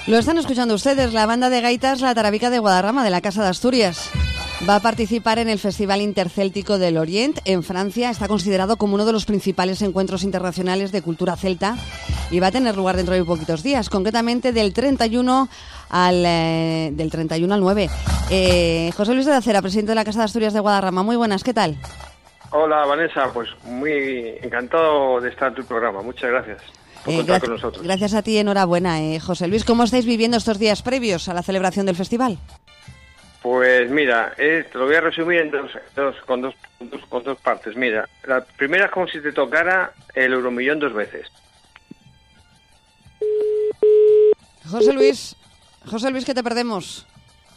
Lo están escuchando ustedes, la banda de gaitas La Tarabica de Guadarrama, de la Casa de Asturias. Va a participar en el Festival Intercéltico del Orient en Francia. Está considerado como uno de los principales encuentros internacionales de cultura celta y va a tener lugar dentro de poquitos días, concretamente del 31 al 9. José Luis de la Cera, presidente de la Casa de Asturias de Guadarrama. Muy buenas, ¿qué tal? Hola, Vanessa, pues muy encantado de estar en tu programa. Muchas gracias por contar con nosotros. Gracias a ti, enhorabuena, José Luis. ¿Cómo estáis viviendo estos días previos a la celebración del festival? Pues mira, te lo voy a resumir en con dos partes. Mira, la primera es como si te tocara el Euromillón 2 veces. José Luis, que te perdemos.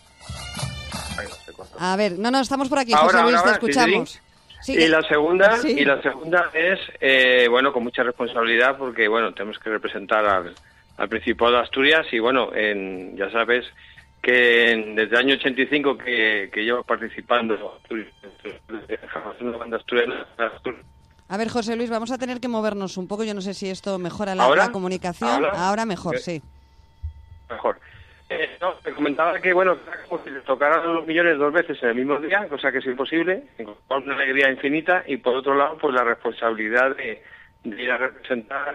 A ver, no, estamos por aquí, José Luis, te escuchamos. Sí, y la segunda es, bueno, con mucha responsabilidad porque, bueno, tenemos que representar al Principado de Asturias y, bueno, ya sabes que desde el año 85 que llevo participando en una banda asturiana. A ver, José Luis, vamos a tener que movernos un poco. Yo no sé si esto mejora la comunicación. Ahora mejor, sí. Mejor. No, te comentaba que, bueno, como si les tocaran los millones 2 veces en el mismo día, cosa que es imposible, con una alegría infinita, y por otro lado, pues la responsabilidad de ir a representar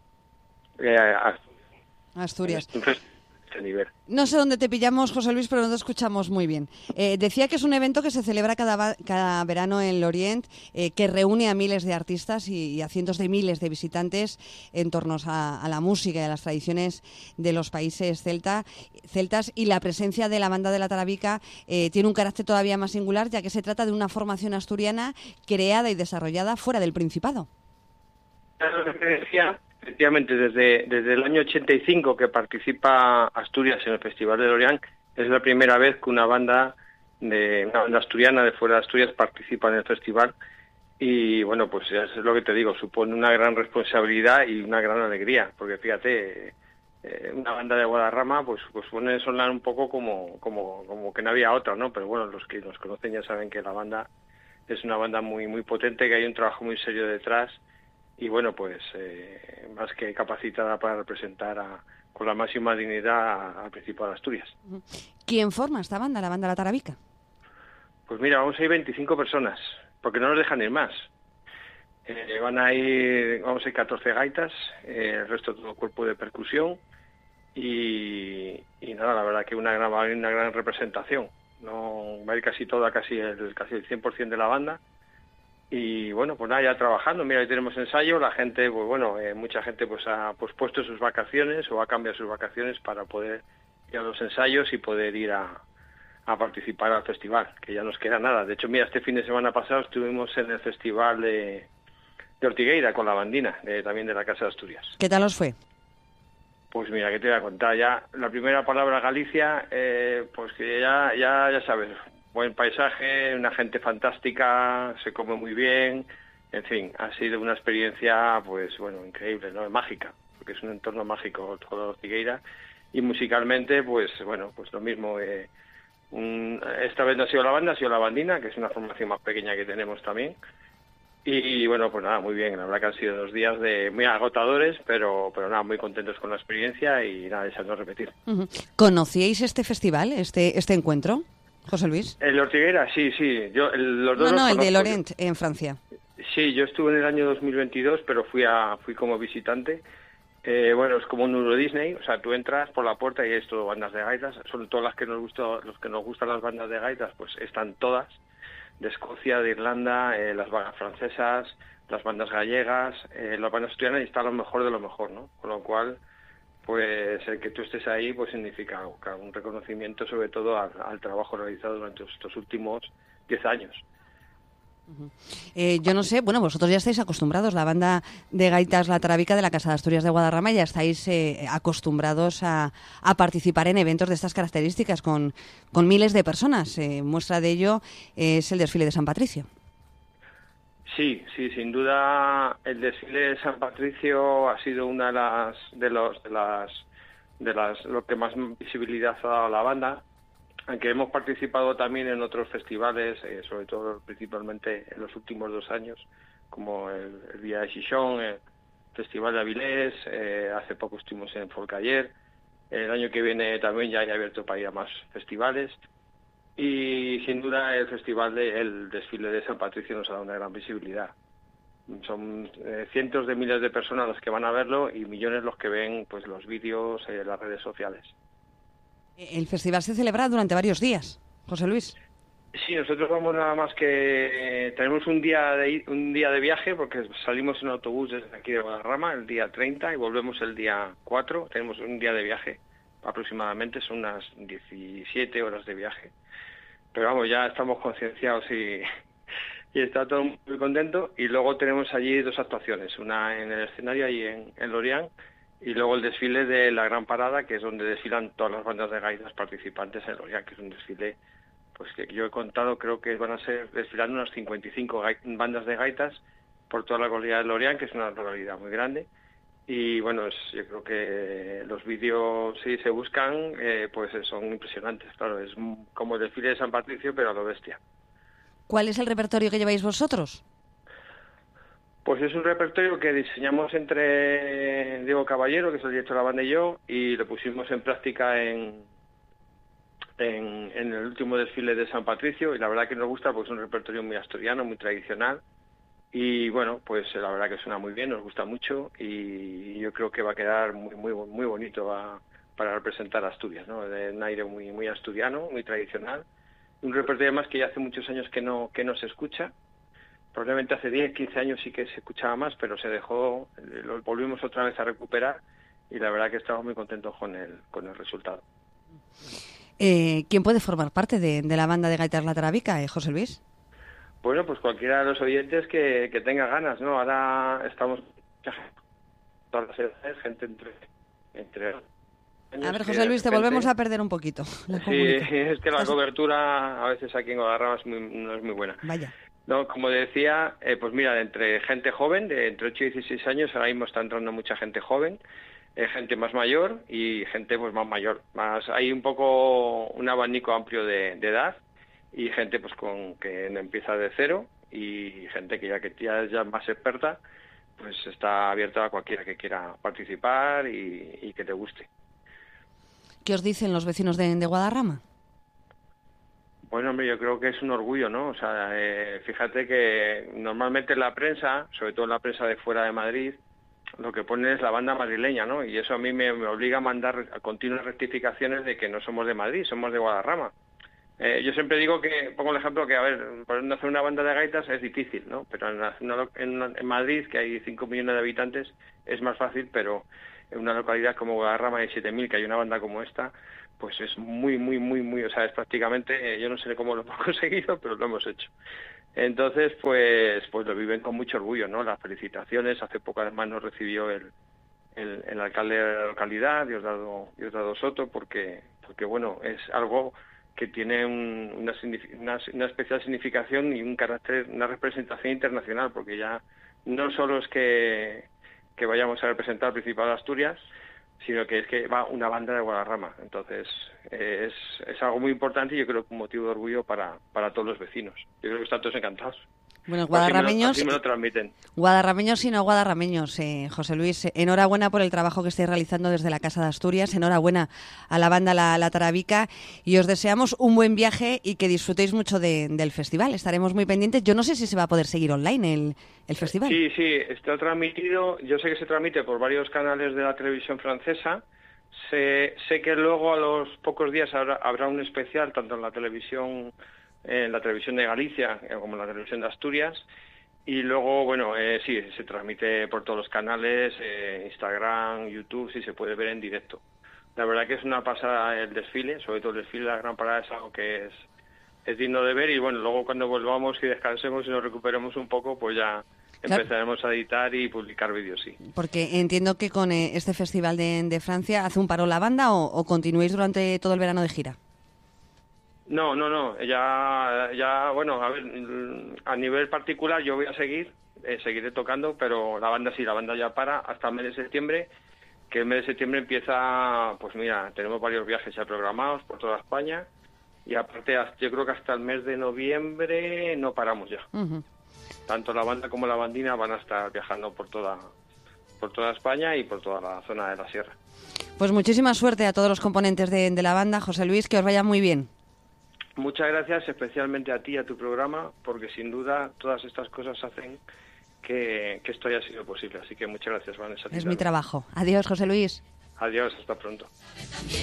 a Asturias. Este nivel. No sé dónde te pillamos, José Luis, pero no te escuchamos muy bien. Decía que es un evento que se celebra cada verano en Lorient, que reúne a miles de artistas y a cientos de miles de visitantes en torno a la música y a las tradiciones de los países celtas, y la presencia de la banda de La Tarabica tiene un carácter todavía más singular, ya que se trata de una formación asturiana creada y desarrollada fuera del Principado. Lo que te decía, efectivamente, desde el año 85 que participa Asturias en el Festival de Lorient, es la primera vez que una banda asturiana de fuera de Asturias participa en el festival y, bueno, pues es lo que te digo, supone una gran responsabilidad y una gran alegría, porque fíjate, una banda de Guadarrama pues suele sonar un poco como que no había otra, ¿no? Pero bueno, los que nos conocen ya saben que la banda es una banda muy, muy potente, que hay un trabajo muy serio detrás. Y bueno, pues más que capacitada para representar con la máxima dignidad al Principado de Asturias. ¿Quién forma esta banda, la banda La Tarabica? Pues mira, vamos a ir 25 personas, porque no nos dejan ir más. Vamos a ir 14 gaitas, el resto todo cuerpo de percusión y nada, la verdad que una gran representación. No va a ir casi el 100% de la banda. Y bueno, pues nada, ya trabajando. Mira, hoy tenemos ensayo, la gente, pues bueno, mucha gente pues ha pospuesto sus vacaciones o ha cambiado sus vacaciones para poder ir a los ensayos y poder ir a participar al festival, que ya nos queda nada. De hecho, mira, este fin de semana pasado estuvimos en el festival de Ortigueira con la bandina, también de la Casa de Asturias. ¿Qué tal os fue? Pues mira, ¿qué te voy a contar? Ya la primera palabra Galicia, pues que ya sabes, buen paisaje, una gente fantástica, se come muy bien, en fin, ha sido una experiencia, pues bueno, increíble, ¿no? Mágica, porque es un entorno mágico todo Ortigueira, y musicalmente, pues bueno, pues lo mismo. Esta vez no ha sido la banda, ha sido la bandina, que es una formación más pequeña que tenemos también. Y bueno, pues nada, muy bien, la verdad que han sido 2 días muy agotadores, pero nada, muy contentos con la experiencia y nada, deseando repetir. ¿Conocíais este festival, este encuentro, José Luis? El de Ortigueira, sí. El de Lorient, en Francia. Sí, yo estuve en el año 2022, pero fui como visitante. Bueno, es como un Euro Disney, o sea, tú entras por la puerta y es todo bandas de gaitas, son todas las que los que nos gustan las bandas de gaitas, pues están todas, de Escocia, de Irlanda, las bandas francesas, las bandas gallegas, las bandas asturianas, y está lo mejor de lo mejor, ¿no? Con lo cual, pues el que tú estés ahí, pues significa un reconocimiento sobre todo al trabajo realizado durante estos últimos 10 años. Yo no sé, bueno, vosotros ya estáis acostumbrados, la banda de gaitas La Tarabica de la Casa de Asturias de Guadarrama, ya estáis acostumbrados a participar en eventos de estas características con miles de personas. Muestra de ello es el desfile de San Patricio. Sí, sin duda el desfile de San Patricio ha sido una de lo que más visibilidad ha dado a la banda. Aunque hemos participado también en otros festivales, sobre todo principalmente en los últimos 2 años, como el Día de Xixón, el Festival de Avilés, hace poco estuvimos en Folcaller, El año que viene también ya hay abierto para ir a más festivales. Y sin duda el el desfile de San Patricio nos ha dado una gran visibilidad. Son cientos de miles de personas los que van a verlo y millones los que ven pues los vídeos en las redes sociales. El festival se celebra durante varios días, José Luis. Sí, nosotros vamos nada más que tenemos un día de viaje porque salimos en autobús desde aquí de Guadarrama el día 30 y volvemos el día 4. Tenemos un día de viaje aproximadamente, son unas 17 horas de viaje. Pero vamos, ya estamos concienciados y está todo muy contento. Y luego tenemos allí 2 actuaciones, una en el escenario ahí en Lorient y luego el desfile de la Gran Parada, que es donde desfilan todas las bandas de gaitas participantes en Lorient, que es un desfile pues que yo he contado, creo que van a ser desfilando unas 55 bandas de gaitas por toda la localidad de Lorient, que es una localidad muy grande. Y bueno, yo creo que los vídeos, si se buscan, pues son impresionantes. Claro, es como el desfile de San Patricio, pero a lo bestia. ¿Cuál es el repertorio que lleváis vosotros? Pues es un repertorio que diseñamos entre Diego Caballero, que es el director de la banda, y yo, y lo pusimos en práctica en el último desfile de San Patricio, y la verdad que nos gusta porque es un repertorio muy asturiano, muy tradicional. Y bueno, pues la verdad que suena muy bien, nos gusta mucho y yo creo que va a quedar muy bonito para representar Asturias, ¿no? De un aire muy asturiano, muy tradicional. Un repertorio además que ya hace muchos años que no se escucha. Probablemente hace 10, 15 años sí que se escuchaba más, pero se dejó, lo volvimos otra vez a recuperar y la verdad que estamos muy contentos con el resultado. ¿Quién puede formar parte de la banda de gaitas La Tarabica, José Luis? Bueno, pues cualquiera de los oyentes que tenga ganas, ¿no? Ahora estamos todas las edades, gente entre años. A ver, José Luis, te volvemos a perder un poquito. Sí, es que la cobertura a veces aquí en Guadarrama no es muy buena. Vaya. No, como decía, pues mira, entre gente joven, de entre 8 y 16 años, ahora mismo está entrando mucha gente joven, gente más mayor y gente pues más mayor. Hay un poco un abanico amplio de edad. Y gente pues que empieza de cero y gente que ya es más experta, pues está abierta a cualquiera que quiera participar y que te guste. ¿Qué os dicen los vecinos de Guadarrama? Bueno, hombre, yo creo que es un orgullo, ¿no? O sea, fíjate que normalmente la prensa, sobre todo la prensa de fuera de Madrid, lo que pone es la banda madrileña, ¿no? Y eso a mí me obliga a mandar a continuas rectificaciones de que no somos de Madrid, somos de Guadarrama. Yo siempre digo que, pongo el ejemplo que, a ver, para hacer una banda de gaitas es difícil, ¿no? Pero en Madrid, que hay 5 millones de habitantes, es más fácil, pero en una localidad como Guadarrama de 7.000, que hay una banda como esta, pues es muy, o sea, es prácticamente, yo no sé cómo lo hemos conseguido, pero lo hemos hecho. Entonces, pues lo viven con mucho orgullo, ¿no? Las felicitaciones, hace poco además nos recibió el alcalde de la localidad, Diosdado Soto, porque bueno, es algo que tiene una especial significación y un carácter, una representación internacional, porque ya no solo es que vayamos a representar al Principado de Asturias, sino que es que va una banda de Guadarrama. Entonces es algo muy importante y yo creo que un motivo de orgullo para todos los vecinos. Yo creo que están todos encantados. Bueno, guadarrameños, así me lo transmiten. Guadarrameños y no guadarrameños, José Luis, enhorabuena por el trabajo que estáis realizando desde la Casa de Asturias, enhorabuena a la banda La Tarabica y os deseamos un buen viaje y que disfrutéis mucho del festival. Estaremos muy pendientes. Yo no sé si se va a poder seguir online el festival. Sí, está transmitido. Yo sé que se transmite por varios canales de la televisión francesa. Sé que luego a los pocos días habrá un especial tanto en la televisión de Galicia como en la televisión de Asturias y luego, bueno, sí, se transmite por todos los canales, Instagram, YouTube, sí se puede ver en directo. La verdad que es una pasada el desfile, sobre todo el desfile de la Gran Parada es algo que es digno de ver y bueno, luego cuando volvamos y descansemos y nos recuperemos un poco, pues ya empezaremos a editar y publicar vídeos, sí. Porque entiendo que con este festival de Francia, ¿hace un paro la banda o continuéis durante todo el verano de gira? No, ya, bueno, a ver, a nivel particular yo voy a seguiré tocando, pero la banda ya para hasta el mes de septiembre, que el mes de septiembre empieza, pues mira, tenemos varios viajes ya programados por toda España y aparte yo creo que hasta el mes de noviembre no paramos ya. Uh-huh. Tanto la banda como la bandina van a estar viajando por toda por toda España y por toda la zona de la sierra. Pues muchísima suerte a todos los componentes de la banda, José Luis, que os vaya muy bien. Muchas gracias, especialmente a ti y a tu programa, porque sin duda todas estas cosas hacen que esto haya sido posible. Así que muchas gracias, Vanessa. Es mi trabajo. Adiós, José Luis. Adiós, hasta pronto.